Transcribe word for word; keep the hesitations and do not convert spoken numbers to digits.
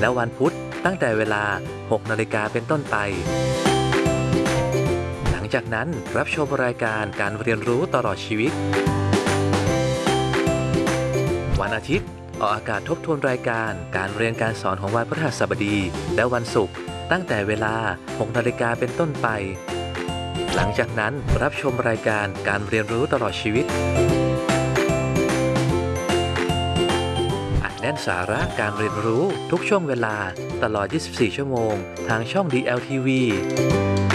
และวันพุธตั้งแต่เวลา หกนาฬิกาเป็นต้นไปหลังจากนั้นรับชมรายการการเรียนรู้ตลอดชีวิตวันอาทิตย์ออกอากาศทบทวนรายการการเรียนการสอนของวันพฤหัสบดีและวันศุกร์ตั้งแต่เวลา หกนาฬิกาเป็นต้นไปหลังจากนั้นรับชมรายการการเรียนรู้ตลอดชีวิตอัดแน่นสาระการเรียนรู้ทุกช่วงเวลาตลอด ยี่สิบสี่ ชั่วโมงทางช่อง ดี แอล ที วี